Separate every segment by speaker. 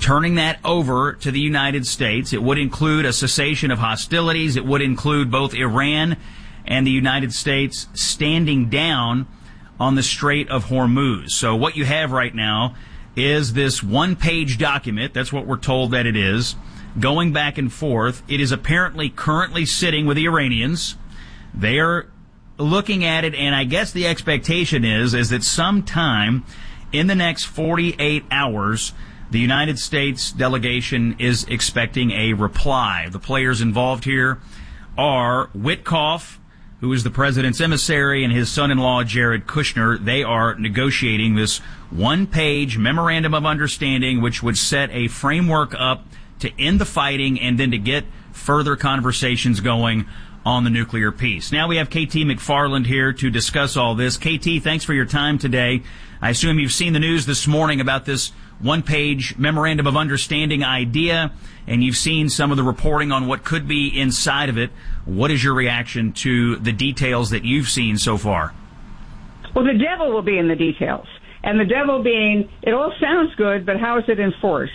Speaker 1: turning that over to the United States. It would include a cessation of hostilities. It would include both Iran and the United States standing down on the Strait of Hormuz. So what you have right now is this one-page document, that's what we're told that it is, going back and forth. It is apparently currently sitting with the Iranians. They are looking at it, and I guess the expectation is that sometime in the next 48 hours, the United States delegation is expecting a reply. The players involved here are Witkoff, who is the president's emissary, and his son-in-law, Jared Kushner. They are negotiating this one-page memorandum of understanding, which would set a framework up to end the fighting and then to get further conversations going on the nuclear peace. Now we have KT McFarland here to discuss all this. KT, thanks for your time today. I assume you've seen the news this morning about this one-page memorandum of understanding idea, and you've seen some of the reporting on what could be inside of it. What is your reaction to the details that you've seen so far?
Speaker 2: Well, the devil will be in the details. And the devil being, it all sounds good, but how is it enforced?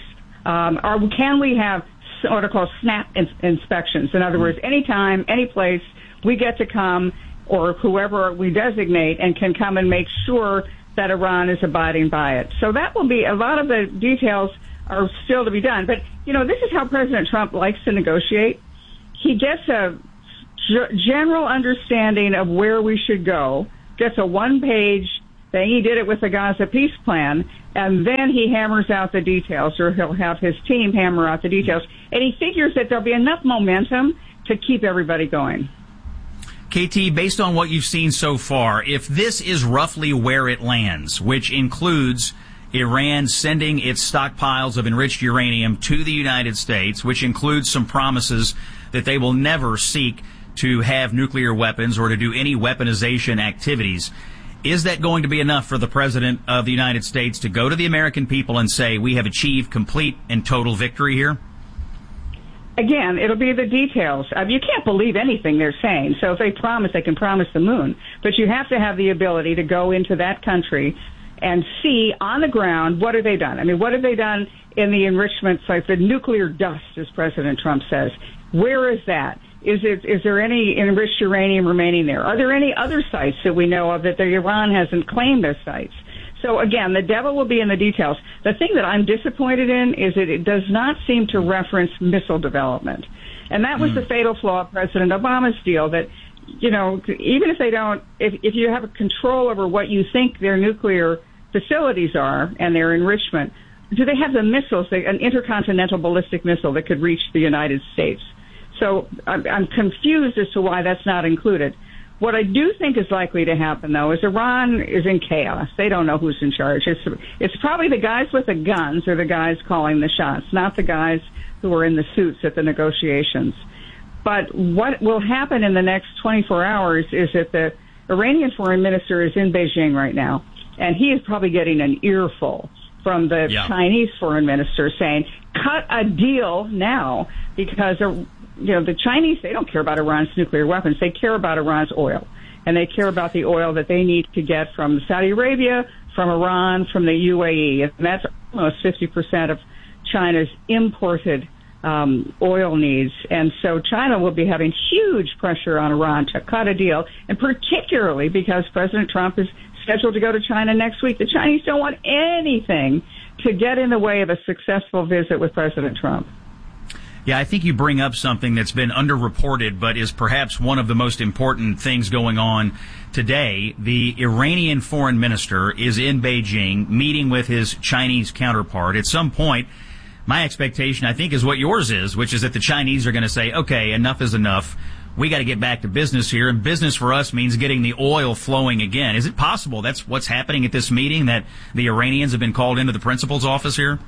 Speaker 2: Can we have what are called snap inspections? In other words, anytime, any place, we get to come, or whoever we designate, and can come and make sure that Iran is abiding by it. So that will be, a lot of the details are still to be done. But, this is how President Trump likes to negotiate. He gets a general understanding of where we should go, gets a one-page thing. He did it with the Gaza peace plan, and then he hammers out the details, or he'll have his team hammer out the details. And he figures that there'll be enough momentum to keep everybody going.
Speaker 1: KT, based on what you've seen so far, if this is roughly where it lands, which includes Iran sending its stockpiles of enriched uranium to the United States, which includes some promises that they will never seek to have nuclear weapons or to do any weaponization activities, is that going to be enough for the President of the United States to go to the American people and say, we have achieved complete and total victory here?
Speaker 2: Again, it'll be the details. You can't believe anything they're saying. So if they promise, they can promise the moon. But you have to have the ability to go into that country and see on the ground, what have they done? I mean, what have they done in the enrichment sites, the nuclear dust, as President Trump says? Where is that? Is there any enriched uranium remaining there? Are there any other sites that we know of that Iran hasn't claimed as sites? So, again, the devil will be in the details. The thing that I'm disappointed in is that it does not seem to reference missile development. And that was the fatal flaw of President Obama's deal, that, even if they don't, if you have a control over what you think their nuclear facilities are and their enrichment, do they have the missiles, an intercontinental ballistic missile that could reach the United States? So I'm confused as to why that's not included. What I do think is likely to happen, though, is Iran is in chaos. They don't know who's in charge. It's probably the guys with the guns or the guys calling the shots, not the guys who are in the suits at the negotiations. But what will happen in the next 24 hours is that the Iranian foreign minister is in Beijing right now, and he is probably getting an earful from the Chinese foreign minister saying, cut a deal now, because the Chinese, they don't care about Iran's nuclear weapons. They care about Iran's oil. And they care about the oil that they need to get from Saudi Arabia, from Iran, from the UAE. And that's almost 50% of China's imported oil needs. And so China will be having huge pressure on Iran to cut a deal, and particularly because President Trump is scheduled to go to China next week. The Chinese don't want anything to get in the way of a successful visit with President Trump.
Speaker 1: Yeah, I think you bring up something that's been underreported, but is perhaps one of the most important things going on today. The Iranian foreign minister is in Beijing meeting with his Chinese counterpart. At some point, my expectation, I think, is what yours is, which is that the Chinese are going to say, okay, enough is enough. We got to get back to business here, and business for us means getting the oil flowing again. Is it possible that's what's happening at this meeting, that the Iranians have been called into the principal's office here?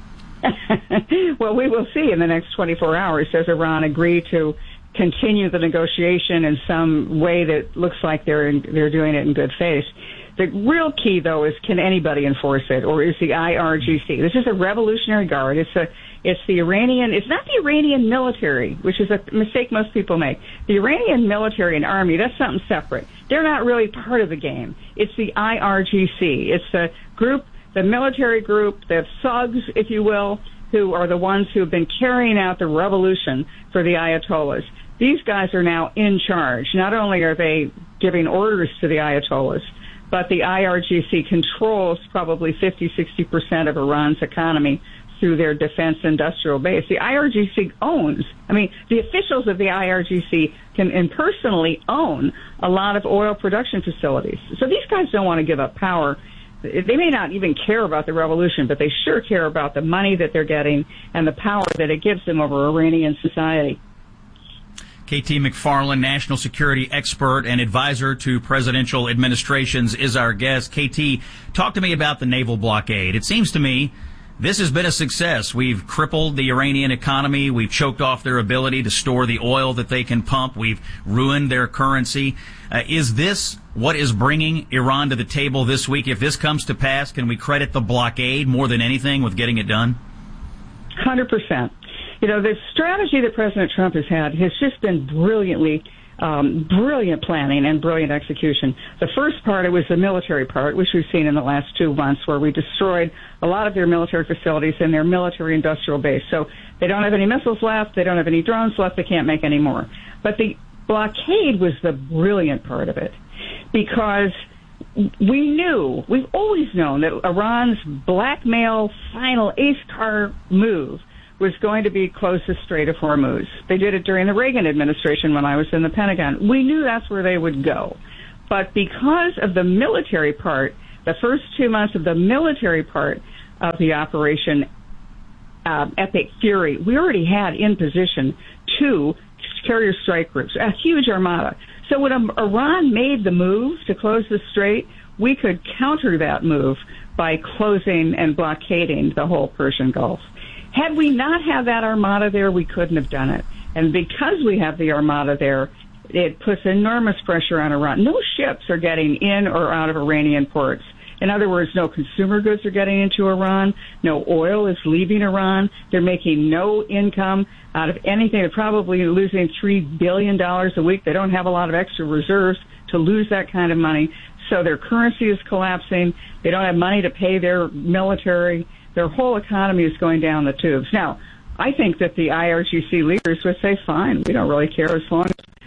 Speaker 2: Well, we will see in the next 24 hours. Does Iran agree to continue the negotiation in some way that looks like they're doing it in good faith? The real key, though, is can anybody enforce it, or is the IRGC? This is a Revolutionary Guard. It's the Iranian. It's not the Iranian military, which is a mistake most people make. The Iranian military and army, that's something separate. They're not really part of the game. It's the IRGC. It's the group, the military group, the thugs, if you will, who are the ones who have been carrying out the revolution for the Ayatollahs. These guys are now in charge. Not only are they giving orders to the Ayatollahs, but the IRGC controls probably 50-60% of Iran's economy through their defense industrial base. The IRGC owns, the officials of the IRGC can personally own a lot of oil production facilities. So these guys don't want to give up power. They may not even care about the revolution, but they sure care about the money that they're getting and the power that it gives them over Iranian society.
Speaker 1: KT McFarland, national security expert and advisor to presidential administrations, is our guest. KT, talk to me about the naval blockade. It seems to me this has been a success. We've crippled the Iranian economy. We've choked off their ability to store the oil that they can pump. We've ruined their currency. Is this what is bringing Iran to the table this week? If this comes to pass, can we credit the blockade more than anything with getting it done?
Speaker 2: 100%. The strategy that President Trump has had has just been brilliant planning and brilliant execution. The first part, it was the military part, which we've seen in the last 2 months, where we destroyed a lot of their military facilities and their military industrial base. So they don't have any missiles left, they don't have any drones left, they can't make any more. But the blockade was the brilliant part of it, because we've always known that Iran's blackmail final eighth car move was going to be close the Strait of Hormuz. They did it during the Reagan administration when I was in the Pentagon. We knew that's where they would go. But because of the military part, the first 2 months of the military part of the operation, Epic Fury, we already had in position 2 carrier strike groups, a huge armada. So when Iran made the move to close the strait, we could counter that move by closing and blockading the whole Persian Gulf. Had we not had that armada there, we couldn't have done it. And because we have the armada there, it puts enormous pressure on Iran. No ships are getting in or out of Iranian ports. In other words, no consumer goods are getting into Iran. No oil is leaving Iran. They're making no income out of anything. They're probably losing $3 billion a week. They don't have a lot of extra reserves to lose that kind of money. So their currency is collapsing. They don't have money to pay their military. Their whole economy is going down the tubes. Now, I think that the IRGC leaders would say, fine, we don't really care as long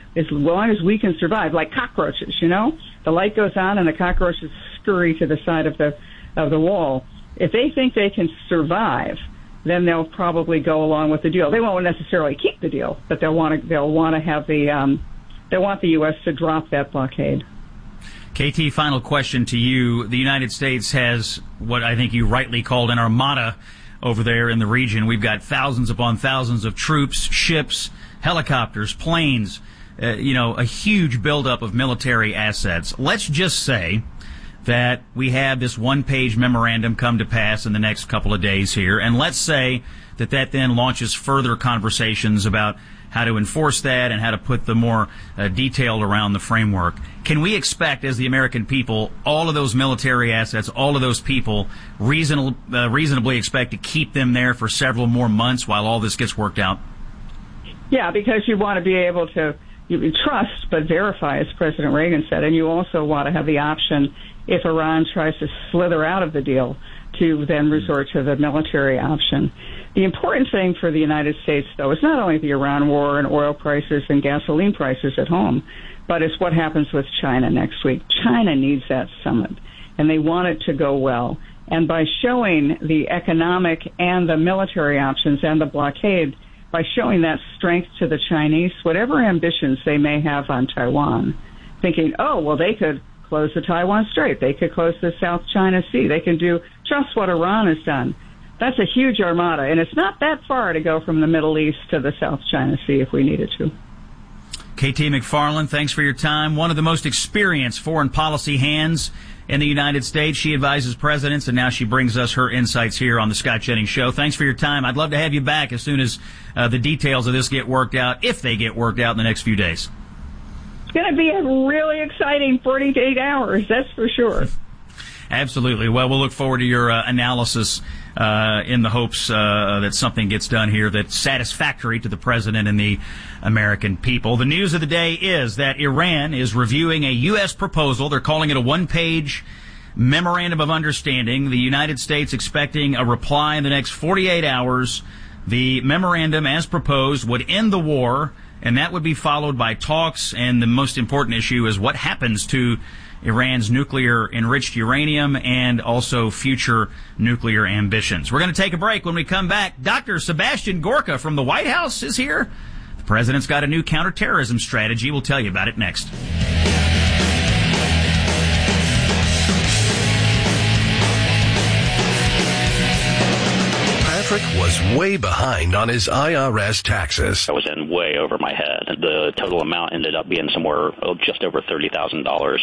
Speaker 2: as we can survive, like cockroaches, The light goes on and the cockroaches scurry to the side of the wall. If they think they can survive, then they'll probably go along with the deal. They won't necessarily keep the deal, but they'll want to have they'll want the U.S. to drop that blockade.
Speaker 1: KT, final question to you. The United States has what I think you rightly called an armada over there in the region. We've got thousands upon thousands of troops, ships, helicopters, planes, a huge buildup of military assets. Let's just say that we have this one-page memorandum come to pass in the next couple of days here, and let's say that then launches further conversations about how to enforce that and how to put the more detail around the framework. Can we expect, as the American people, all of those military assets, all of those people, reasonably expect to keep them there for several more months while all this gets worked out?
Speaker 2: Yeah, because you want to be able to trust but verify, as President Reagan said, and you also want to have the option, if Iran tries to slither out of the deal, to then resort to the military option. The important thing for the United States, though, is not only the Iran war and oil prices and gasoline prices at home, but it's what happens with China next week. China needs that summit, and they want it to go well. And by showing the economic and the military options and the blockade, by showing that strength to the Chinese, whatever ambitions they may have on Taiwan, thinking, they could close the Taiwan Strait, they could close the South China Sea, they can do just what Iran has done. That's a huge armada, and it's not that far to go from the Middle East to the South China Sea if we needed to.
Speaker 1: KT McFarland, thanks for your time. One of the most experienced foreign policy hands in the United States. She advises presidents, and now she brings us her insights here on the Scott Jennings Show. Thanks for your time. I'd love to have you back as soon as the details of this get worked out, if they get worked out in the next few days.
Speaker 2: It's going to be a really exciting 48 hours, that's for sure.
Speaker 1: Absolutely. Well, we'll look forward to your analysis in the hopes that something gets done here that's satisfactory to the president and the American people. The news of the day is that Iran is reviewing a U.S. proposal. They're calling it a one-page memorandum of understanding. The United States expecting a reply in the next 48 hours. The memorandum, as proposed, would end the war, and that would be followed by talks. And the most important issue is what happens to Iran's nuclear-enriched uranium and also future nuclear ambitions. We're going to take a break. When we come back, Dr. Sebastian Gorka from the White House is here. The president's got a new counterterrorism strategy. We'll tell you about it next.
Speaker 3: Patrick was way behind on his IRS taxes.
Speaker 4: I was in way over my head. The total amount ended up being somewhere just over $30,000.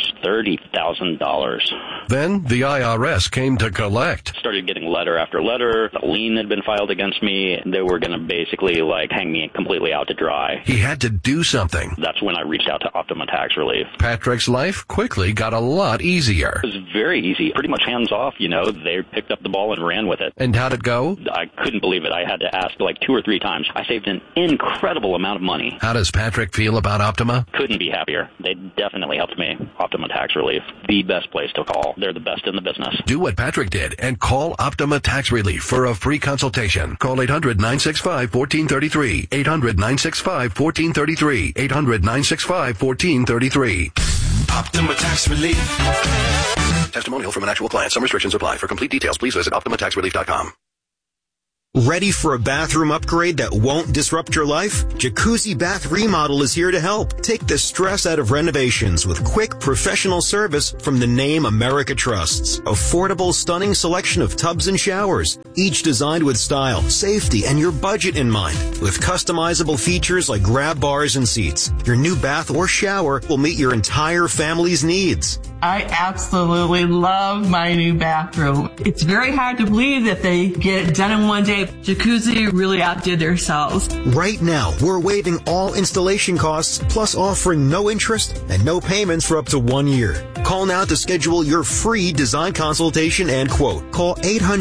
Speaker 4: $30,000.
Speaker 3: Then the IRS came to collect.
Speaker 4: Started getting letter after letter. A lien had been filed against me. They were going to basically hang me completely out to dry.
Speaker 3: He had to do something.
Speaker 4: That's when I reached out to Optima Tax Relief.
Speaker 3: Patrick's life quickly got a lot easier.
Speaker 4: It was very easy. Pretty much hands off, They picked up the ball and ran with it.
Speaker 3: And how'd it go?
Speaker 4: I couldn't believe it. I had to ask 2 or 3 times. I saved an incredible amount of money.
Speaker 3: How does Patrick feel about Optima?
Speaker 4: Couldn't be happier. They definitely helped me. Optima Tax Relief, the best place to call. They're the best in the business.
Speaker 3: Do what Patrick did and call Optima Tax Relief for a free consultation. Call 800-965-1433. 800-965-1433. 800-965-1433.
Speaker 5: Optima Tax Relief.
Speaker 3: Testimonial from an actual client. Some restrictions apply. For complete details, please visit OptimaTaxRelief.com.
Speaker 6: Ready for a bathroom upgrade that won't disrupt your life? Jacuzzi Bath Remodel is here to help. Take the stress out of renovations with quick, professional service from the name America trusts. Affordable, stunning selection of tubs and showers, each designed with style, safety, and your budget in mind. With customizable features like grab bars and seats, your new bath or shower will meet your entire family's needs.
Speaker 7: I absolutely love my new bathroom. It's very hard to believe that they get it done in one day. Jacuzzi really outdid themselves.
Speaker 6: Right now, we're waiving all installation costs, plus offering no interest and no payments for up to 1 year. Call now to schedule your free design consultation and quote. Call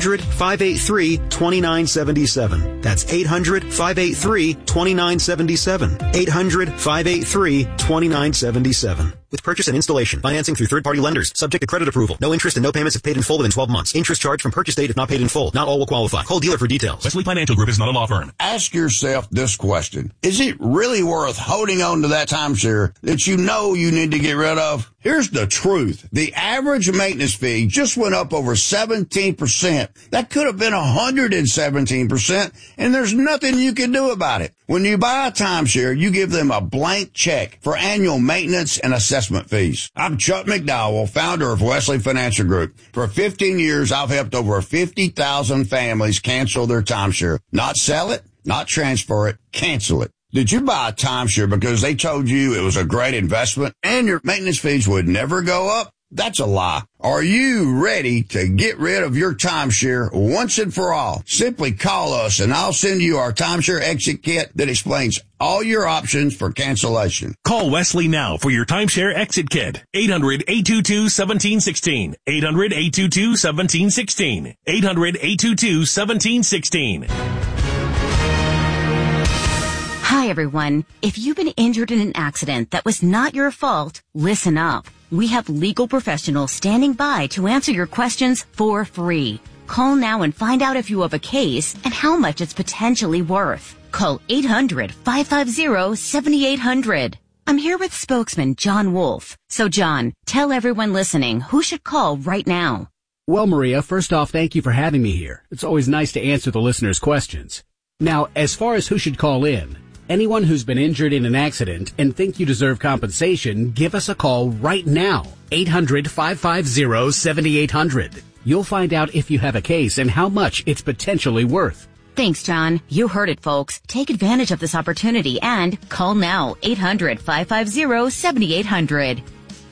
Speaker 6: 800-583-2977. That's 800-583-2977. 800-583-2977. With purchase and installation, financing through third-party lenders, subject to credit approval. No interest and no payments if paid in full within 12 months. Interest charged from purchase date if not paid in full. Not all will qualify. Call dealer for details.
Speaker 8: Wesley Financial Group is not a law firm.
Speaker 9: Ask yourself this question. Is it really worth holding on to that timeshare that you know you need to get rid of? Here's the truth. The average maintenance fee just went up over 17%. That could have been 117%, and there's nothing you can do about it. When you buy a timeshare, you give them a blank check for annual maintenance and assessment fees. I'm Chuck McDowell, founder of Wesley Financial Group. For 15 years, I've helped over 50,000 families cancel their timeshare. Not sell it, not transfer it, cancel it. Did you buy a timeshare because they told you it was a great investment and your maintenance fees would never go up? That's a lie. Are you ready to get rid of your timeshare once and for all? Simply call us and I'll send you our timeshare exit kit that explains all your options for cancellation.
Speaker 8: Call Wesley now for your timeshare exit kit. 800-822-1716. 800-822-1716. 800-822-1716.
Speaker 10: Hi, everyone. If you've been injured in an accident that was not your fault, listen up. We have legal professionals standing by to answer your questions for free. Call now and find out if you have a case and how much it's potentially worth. Call 800-550-7800. I'm here with spokesman John Wolf. So, John, tell everyone listening who should call right now.
Speaker 11: Well, Maria, first off, thank you for having me here. It's always nice to answer the listeners' questions. Now, as far as who should call in, anyone who's been injured in an accident and think you deserve compensation, give us a call right now. 800-550-7800. You'll find out if you have a case and how much it's potentially worth.
Speaker 10: Thanks, John. You heard it, folks. Take advantage of this opportunity and call now. 800-550-7800.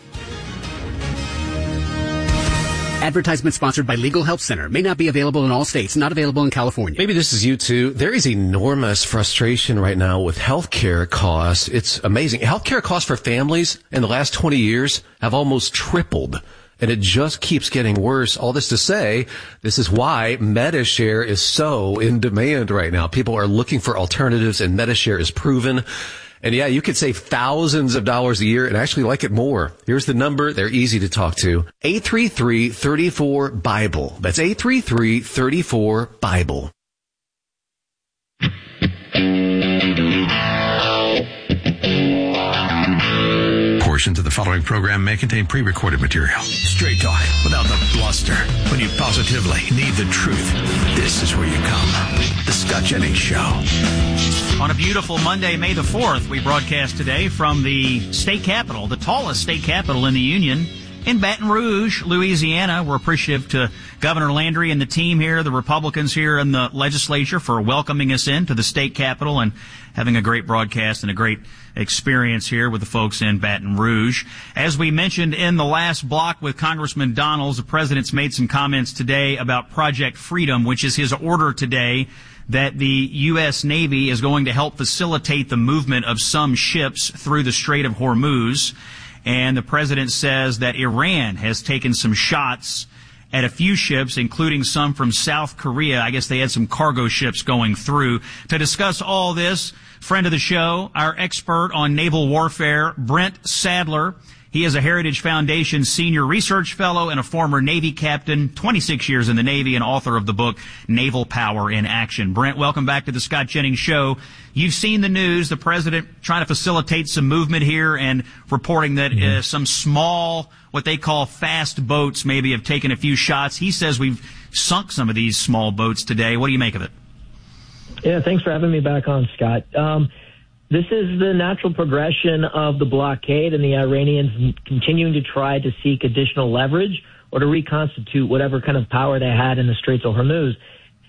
Speaker 11: Advertisement sponsored by Legal Help Center. May not be available in all states. Not available in California.
Speaker 12: Maybe this is you too. There is enormous frustration right now with healthcare costs. It's amazing. Healthcare costs for families in the last 20 years have almost tripled. And it just keeps getting worse. All this to say, this is why Medi-Share is so in demand right now. People are looking for alternatives, and Medi-Share is proven. And yeah, you could save thousands of dollars a year and actually like it more. Here's the number. They're easy to talk to. 833-34-BIBLE. That's 833-34-BIBLE.
Speaker 13: Portions of the following program may contain pre-recorded material. Straight talk without the bluster. When you positively need the truth, this is where you come. The Scott Jennings Show.
Speaker 1: On a beautiful Monday, May the 4th, we broadcast today from the state capitol, the tallest state capitol in the Union, in Baton Rouge, Louisiana. We're appreciative to Governor Landry and the team here, the Republicans here in the legislature, for welcoming us into the state capitol and having a great broadcast and a great experience here with the folks in Baton Rouge. As we mentioned in the last block with Congressman Donalds, the president's made some comments today about Project Freedom, which is his order today that the U.S. Navy is going to help facilitate the movement of some ships through the Strait of Hormuz. And the president says that Iran has taken some shots at a few ships, including some from South Korea. I guess they had some cargo ships going through. To discuss all this, friend of the show, our expert on naval warfare, Brent Sadler. He is a Heritage Foundation Senior Research Fellow and a former Navy captain, 26 years in the Navy, and author of the book Naval Power in Action. Brent, welcome back to the Scott Jennings Show. You've seen the news, the president trying to facilitate some movement here and reporting that some small, what they call fast boats maybe have taken a few shots. He says we've sunk some of these small boats today. What do you make of it?
Speaker 14: Yeah, thanks for having me back on, Scott. This is the natural progression of the blockade and the Iranians continuing to try to seek additional leverage or to reconstitute whatever kind of power they had in the Straits of Hormuz.